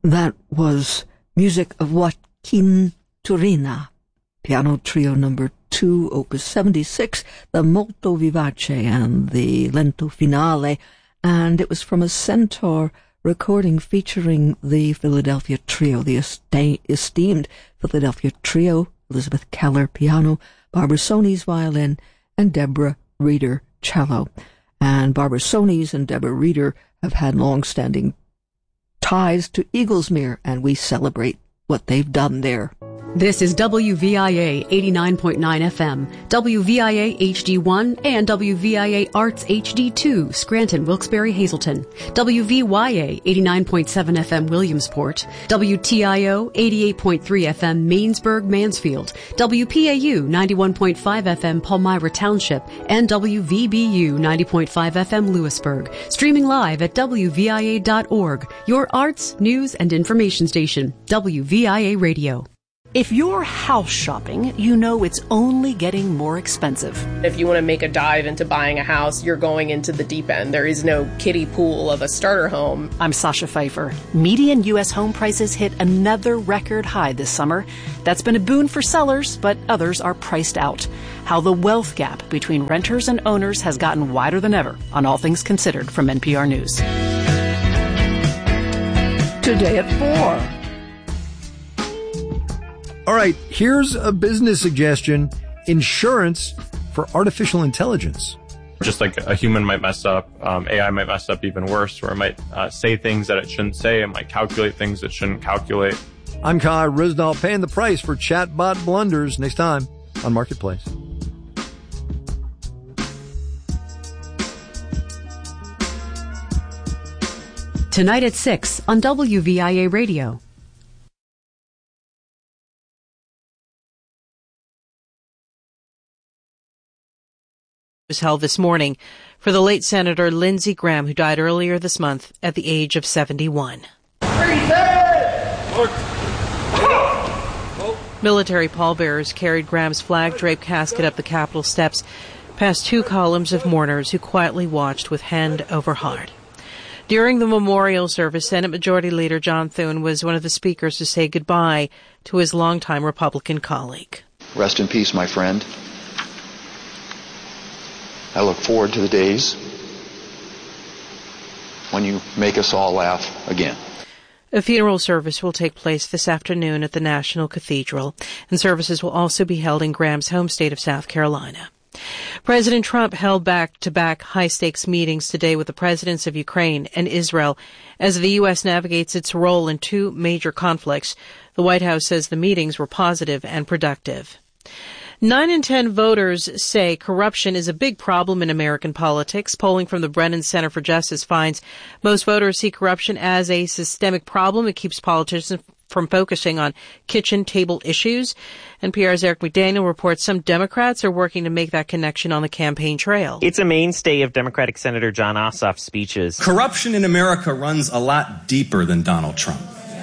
That was music of Joaquin Turina, piano trio number 2, opus 76, the Molto Vivace and the Lento Finale, and it was from a Centaur recording featuring the Philadelphia Trio, the esteemed Philadelphia Trio, Elizabeth Keller piano, Barbara Sonies violin, and Deborah Reeder cello. And Barbara Sonies and Deborah Reeder have had long-standing ties to Eaglesmere, and we celebrate what they've done there. This is WVIA 89.9 FM, WVIA HD1, and WVIA Arts HD2, Scranton, Wilkes-Barre, Hazleton, WVYA 89.7 FM, Williamsport, WTIO 88.3 FM, Mainsburg, Mansfield, WPAU 91.5 FM, Palmyra Township, and WVBU 90.5 FM, Lewisburg. Streaming live at WVIA.org, your arts, news, and information station, WVIA Radio. If you're house shopping, you know it's only getting more expensive. If you want to make a dive into buying a house, you're going into the deep end. There is no kiddie pool of a starter home. I'm Sasha Pfeiffer. Median U.S. home prices hit another record high this summer. That's been a boon for sellers, but others are priced out. How the wealth gap between renters and owners has gotten wider than ever on All Things Considered from NPR News. Today at 4. All right, here's a business suggestion: insurance for artificial intelligence. Just like a human might mess up, AI might mess up even worse, or it might say things that it shouldn't say, it might calculate things it shouldn't calculate. I'm Kai Risdall, paying the price for chatbot blunders next time on Marketplace. Tonight at 6 on WVIA Radio. Was held this morning for the late Senator Lindsey Graham, who died earlier this month at the age of 71. Military pallbearers carried Graham's flag-draped casket up the Capitol steps, past 2 columns of mourners who quietly watched with hand over heart. During the memorial service, Senate Majority Leader John Thune was one of the speakers to say goodbye to his longtime Republican colleague. Rest in peace, my friend. I look forward to the days when you make us all laugh again. A funeral service will take place this afternoon at the National Cathedral, and services will also be held in Graham's home state of South Carolina. President Trump held back-to-back high-stakes meetings today with the presidents of Ukraine and Israel as the U.S. navigates its role in 2 major conflicts. The White House says the meetings were positive and productive. 9 in 10 voters say corruption is a big problem in American politics. Polling from the Brennan Center for Justice finds most voters see corruption as a systemic problem. It keeps politicians from focusing on kitchen table issues. NPR's Eric McDaniel reports some Democrats are working to make that connection on the campaign trail. It's a mainstay of Democratic Senator Jon Ossoff's speeches. Corruption in America runs a lot deeper than Donald Trump.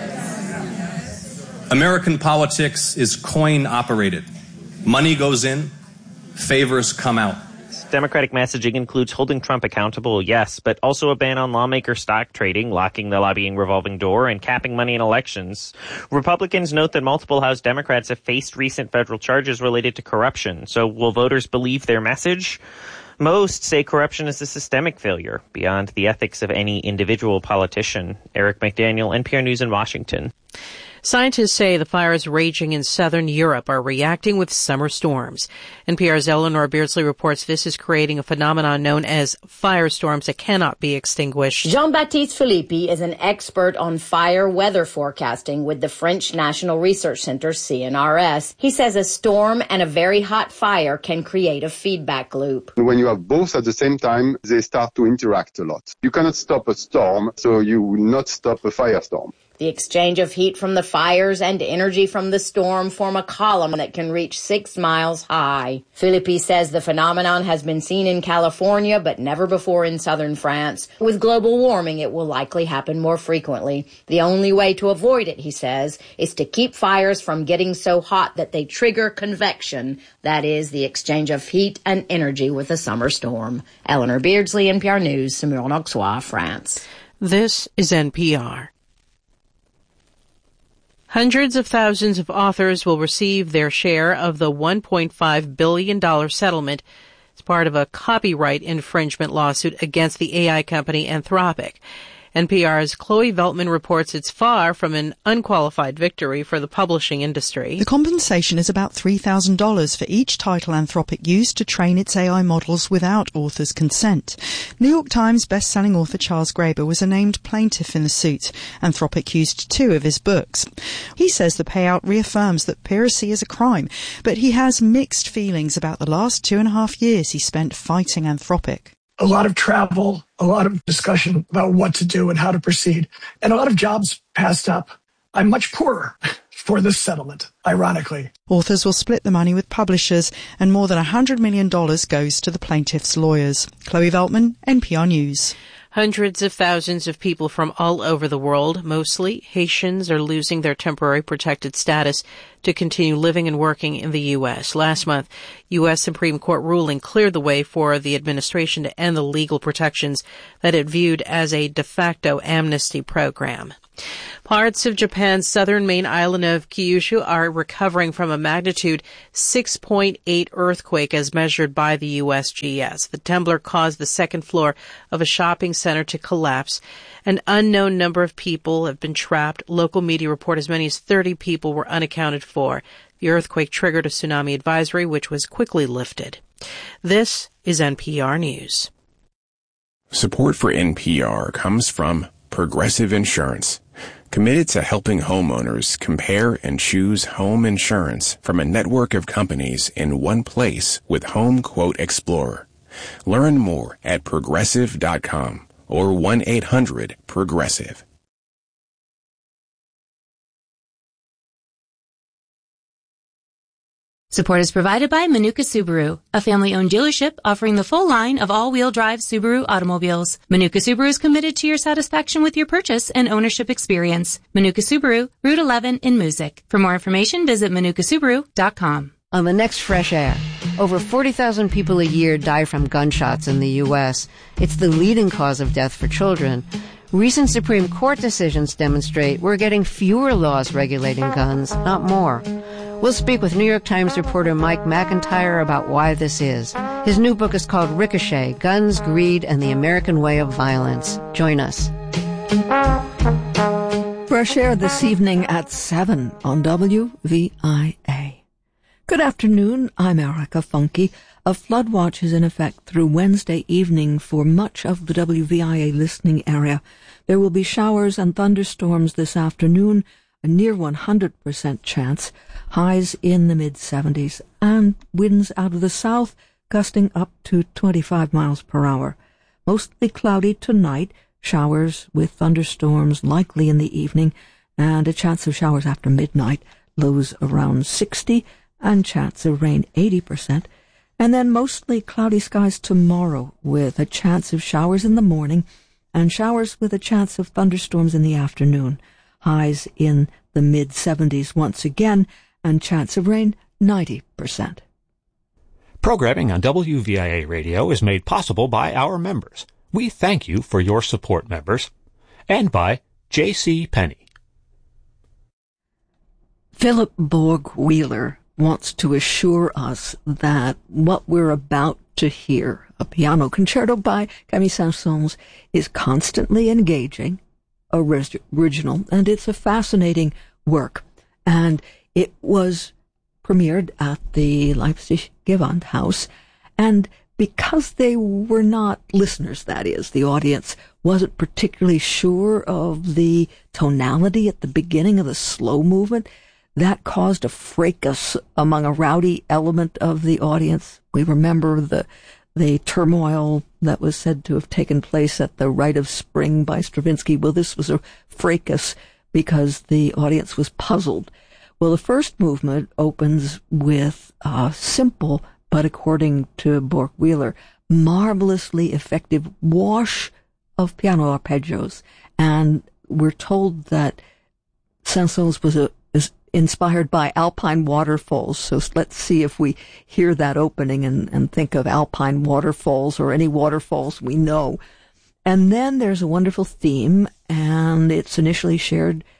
American politics is coin-operated. Money goes in, favors come out. Democratic messaging includes holding Trump accountable, yes, but also a ban on lawmaker stock trading, locking the lobbying revolving door, and capping money in elections. Republicans note that multiple House Democrats have faced recent federal charges related to corruption. So will voters believe their message? Most say corruption is a systemic failure beyond the ethics of any individual politician. Eric McDaniel, NPR News in Washington. Scientists say the fires raging in southern Europe are reacting with summer storms. NPR's Eleanor Beardsley reports this is creating a phenomenon known as firestorms that cannot be extinguished. Jean-Baptiste Philippi is an expert on fire weather forecasting with the French National Research Center, CNRS. He says a storm and a very hot fire can create a feedback loop. When you have both at the same time, they start to interact a lot. You cannot stop a storm, so you will not stop a firestorm. The exchange of heat from the fires and energy from the storm form a column that can reach 6 miles high. Philippi says the phenomenon has been seen in California, but never before in southern France. With global warming, it will likely happen more frequently. The only way to avoid it, he says, is to keep fires from getting so hot that they trigger convection, that is, the exchange of heat and energy with a summer storm. Eleanor Beardsley, NPR News, Semur-en-Auxois, France. This is NPR. Hundreds of thousands of authors will receive their share of the $1.5 billion settlement as part of a copyright infringement lawsuit against the AI company Anthropic. NPR's Chloe Veltman reports it's far from an unqualified victory for the publishing industry. The compensation is about $3,000 for each title Anthropic used to train its AI models without authors' consent. New York Times best-selling author Charles Graeber was a named plaintiff in the suit. Anthropic used 2 of his books. He says the payout reaffirms that piracy is a crime, but he has mixed feelings about the last 2.5 years he spent fighting Anthropic. A lot of travel, a lot of discussion about what to do and how to proceed, and a lot of jobs passed up. I'm much poorer for this settlement, ironically. Authors will split the money with publishers, and more than $100 million goes to the plaintiffs' lawyers. Chloe Veltman, NPR News. Hundreds of thousands of people from all over the world, mostly Haitians, are losing their temporary protected status to continue living and working in the U.S. Last month, U.S. Supreme Court ruling cleared the way for the administration to end the legal protections that it viewed as a de facto amnesty program. Parts of Japan's southern main island of Kyushu are recovering from a magnitude 6.8 earthquake as measured by the USGS. The tremor caused the second floor of a shopping center to collapse. An unknown number of people have been trapped. Local media report as many as 30 people were unaccounted for. The earthquake triggered a tsunami advisory, which was quickly lifted. This is NPR News. Support for NPR comes from Progressive Insurance, committed to helping homeowners compare and choose home insurance from a network of companies in one place with Home Quote Explorer. Learn more at Progressive.com or 1-800-PROGRESSIVE. Support is provided by Manuka Subaru, a family-owned dealership offering the full line of all-wheel drive Subaru automobiles. Manuka Subaru is committed to your satisfaction with your purchase and ownership experience. Manuka Subaru, Route 11 in Moosic. For more information, visit manukasubaru.com. On the next Fresh Air, over 40,000 people a year die from gunshots in the U.S. It's the leading cause of death for children. Recent Supreme Court decisions demonstrate we're getting fewer laws regulating guns, not more. We'll speak with New York Times reporter Mike McIntyre about why this is. His new book is called Ricochet, Guns, Greed, and the American Way of Violence. Join us. Fresh Air this evening at 7 on WVIA. Good afternoon, I'm Erica Funke. A flood watch is in effect through Wednesday evening for much of the WVIA listening area. There will be showers and thunderstorms this afternoon, a near 100% chance, highs in the mid-70s, and winds out of the south gusting up to 25 miles per hour. Mostly cloudy tonight, showers with thunderstorms likely in the evening, and a chance of showers after midnight, lows around 60, and chance of rain 80%. And then mostly cloudy skies tomorrow with a chance of showers in the morning and showers with a chance of thunderstorms in the afternoon. Highs in the mid-70s once again and chance of rain 90%. Programming on WVIA Radio is made possible by our members. We thank you for your support, members. And by J.C. Penney. Philip Borg Wheeler wants to assure us that what we're about to hear, a piano concerto by Camille Saint-Saëns, is constantly engaging, original, and it's a fascinating work. And it was premiered at the Leipzig Gewandhaus, and because they were not listeners, that is, the audience wasn't particularly sure of the tonality at the beginning of the slow movement, that caused a fracas among a rowdy element of the audience. We remember the turmoil that was said to have taken place at the Rite of Spring by Stravinsky. Well, this was a fracas because the audience was puzzled. Well, the first movement opens with a simple, but according to Borg Wheeler, marvelously effective wash of piano arpeggios. And we're told that Saint-Saëns was inspired by alpine waterfalls. So let's see if we hear that opening and think of alpine waterfalls or any waterfalls we know. And then there's a wonderful theme, and it's initially shared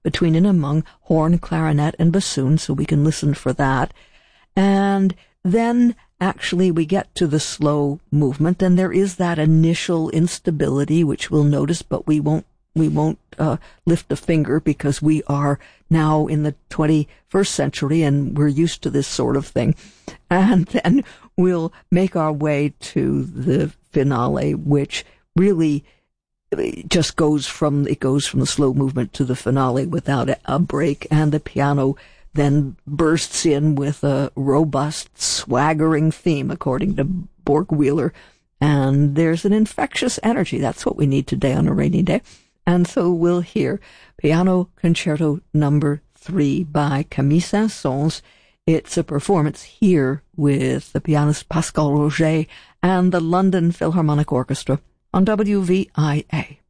between and among horn, clarinet, and bassoon, so we can listen for that. And then actually we get to the slow movement, and there is that initial instability, which we'll notice, but we won't lift a finger because we are now in the 21st century and we're used to this sort of thing. And then we'll make our way to the finale, which really just goes from the slow movement to the finale without a break, and the piano then bursts in with a robust, swaggering theme, according to Borg Wheeler. And there's an infectious energy. That's what we need today on a rainy day. And so we'll hear Piano Concerto Number 3 by Camille Saint-Saëns. It's a performance here with the pianist Pascal Roger and the London Philharmonic Orchestra on WVIA.